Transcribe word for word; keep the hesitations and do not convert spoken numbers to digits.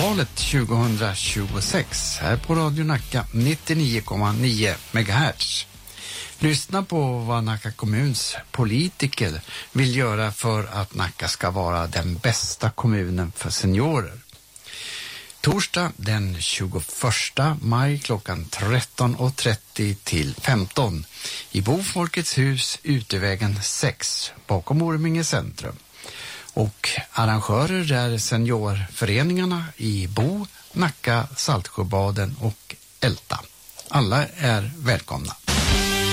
valet tjugohundratjugosex här på Radio Nacka nittionio komma nio megahertz. Lyssna på vad Nacka kommuns politiker vill göra för att Nacka ska vara den bästa kommunen för seniorer. Torsdag den tjugoförsta maj klockan tretton och trettio till femton i Bofolkets hus Utevägen sex bakom Orminge centrum. Och arrangörer är seniorföreningarna i Bo, Nacka, Saltsjöbaden och Älta. Alla är välkomna.